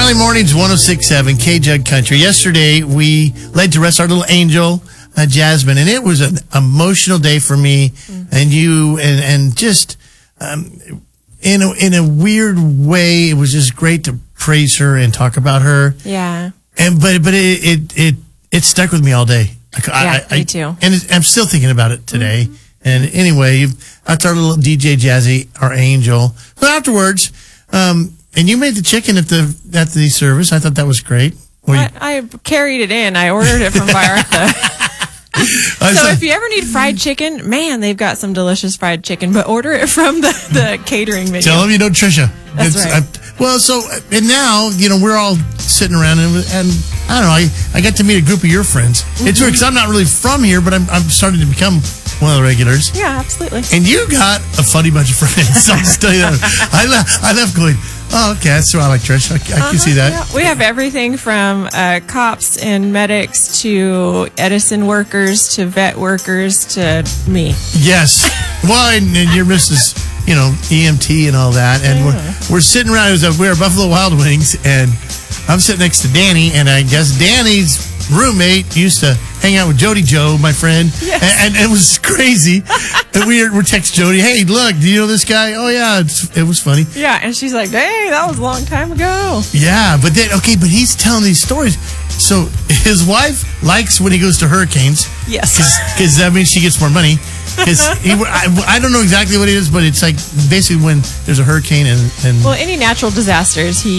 Early mornings, 106.7 K-Jug Country. Yesterday, we laid to rest our little angel, Jasmine, and it was an emotional day for me and you, and just in a weird way, it was just great to praise her and talk about her. Yeah. But it stuck with me all day. Me too. And I'm still thinking about it today. Mm-hmm. And anyway, that's our little DJ Jazzy, our angel. But afterwards, and you made the chicken at the service. I thought that was great. I carried it in. I ordered it from Vallarta. So if you ever need fried chicken, man, they've got some delicious fried chicken. But order it from the catering menu. Tell them you know Trisha. That's right. And now, we're all sitting around and I don't know, I got to meet a group of your friends. Mm-hmm. It's weird because I'm not really from here, but I'm starting to become one of the regulars. Yeah, absolutely. And you got a funny bunch of friends. I'll just tell you that. I left going, oh, okay, that's why I like Trish. I can see that. Yeah. We have everything from cops and medics to Edison workers to vet workers to me. Yes. Well, and your Mrs., EMT and all that. And we're sitting around. We're at Buffalo Wild Wings, and I'm sitting next to Danny, and I guess Danny's roommate used to hang out with Jody Joe, my friend. Yes. And it was crazy. And we're texting Jody, hey, look, do you know this guy? Oh, yeah, it was funny. Yeah, and she's like, dang, that was a long time ago. Yeah, but he's telling these stories. So his wife likes when he goes to hurricanes. Yes. Because that means she gets more money. Because I don't know exactly what it is, but it's like basically when there's a hurricane and well, any natural disasters, he